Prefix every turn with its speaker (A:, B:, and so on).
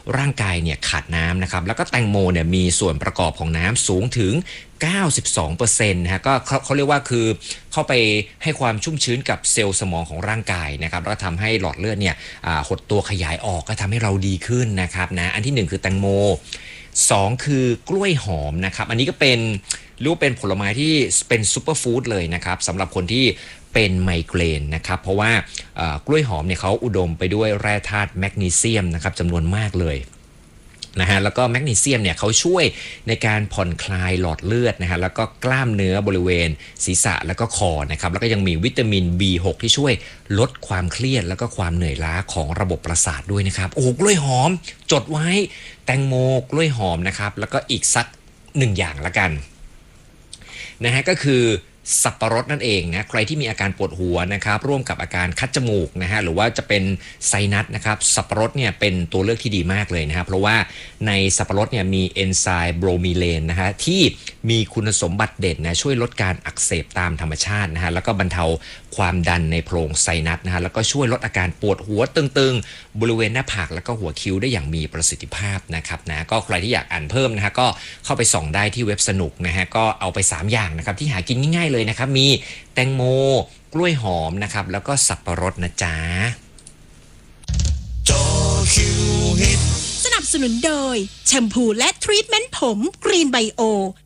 A: ร่างกายเนี่ยขาดน้ำนะครับแล้วก็แตงโมเนี่ยมีส่วนประกอบของน้ำสูงถึง 92%นะฮะก็เขาเรียกว่าคือเข้าไปให้ความชุ่มชื้นกับเซลล์สมองของร่างกายนะครับแล้วก็ทำให้หลอดเลือดเนี่ยหดตัวขยายออกก็ทำให้เราดีขึ้นนะครับนะอันที่1คือแตงโม2คือกล้วยหอมนะครับอันนี้ก็เป็นเรียกว่าเป็นผลไม้ที่เป็นซูเปอร์ฟู้ดเลยนะครับสำหรับคนที่เป็นไมเกรนนะครับเพราะว่ากล้วยหอมเนี่ยเขาอุดมไปด้วยแร่ธาตุแมกนีเซียมนะครับจำนวนมากเลยนะฮะแล้วก็แมกนีเซียมเนี่ยเขาช่วยในการผ่อนคลายหลอดเลือดนะฮะแล้วก็กล้ามเนื้อบริเวณศีรษะแล้วก็คอนะครับแล้วก็ยังมีวิตามิน B6 ที่ช่วยลดความเครียดแล้วก็ความเหนื่อยล้าของระบบประสาทด้วยนะครับโอ้กล้วยหอมจดไว้แตงโมกล้วยหอมนะครับแล้วก็อีกสัก1อย่างละกันนะฮะก็คือสับปะรดนั่นเองนะใครที่มีอาการปวดหัวนะครับร่วมกับอาการคัดจมูกนะฮะหรือว่าจะเป็นไซนัสนะครับสับปะรดเนี่ยเป็นตัวเลือกที่ดีมากเลยนะครับเพราะว่าในสับปะรดเนี่ยมีเอนไซม์โบรมีเลนนะฮะที่มีคุณสมบัติเด่นนะช่วยลดการอักเสบตามธรรมชาตินะฮะแล้วก็บรรเทาความดันในโพรงไซนัสนะฮะแล้วก็ช่วยลดอาการปวดหัวตึงๆบริเวณหน้าผากแล้วก็หัวคิ้วได้อย่างมีประสิทธิภาพนะครับนะก็ใครที่อยากอ่านเพิ่มนะฮะก็เข้าไปส่องได้ที่เว็บสนุกนะฮะก็เอาไป3อย่างนะครับที่หากินง่ายๆเลยนะครับมีแตงโมกล้วยหอมนะครับแล้วก็สับปะรดนะจ๊ะ
B: สนับสนุนโดยแชมพูและทรีทเมนต์ผมกรีนไบโอ